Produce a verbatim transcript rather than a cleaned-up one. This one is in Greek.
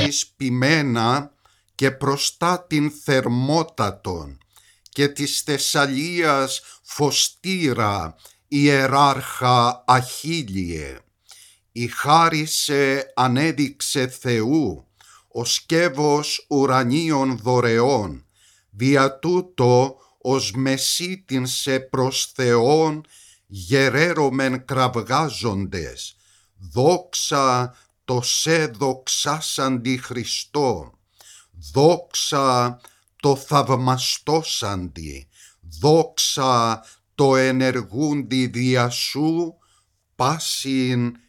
της ποιμένα και προστά την θερμότατον και της Θεσσαλίας φωστήρα ιεράρχα Αχίλιε. Η χάρη σε ανέδειξε Θεού, ο σκεύος ουρανίων δωρεών, δια τούτο ως μεσίτην σε προς Θεόν γερέρωμεν κραυγάζοντες, δόξα το σε δοξάσαντι Χριστό, δόξα το θαυμαστώσαντι, δόξα το ενεργούντι δια σου, πάσιν